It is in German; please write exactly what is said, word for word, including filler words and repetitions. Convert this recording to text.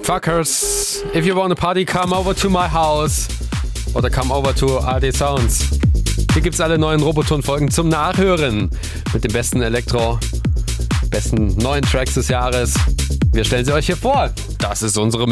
Fuckers, if you wanna party, come over to my house. Oder come over to A D Sounds. Hier gibt's alle neuen Roboton-Folgen zum Nachhören. Mit dem besten Elektro, besten neuen Tracks des Jahres. Wir stellen sie euch hier vor. Das ist unsere